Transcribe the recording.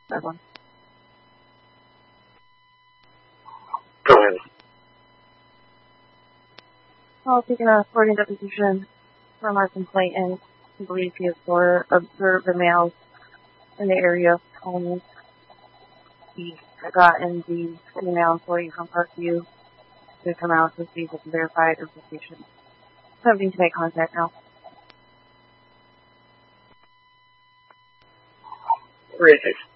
That one. Go ahead. Well, taking a recording deposition from our complainant, we believe he has observed the males in the area of homes. He had gotten the female employee from Parkview to come out to see if he can verify his location. Attempting to make contact now. 386.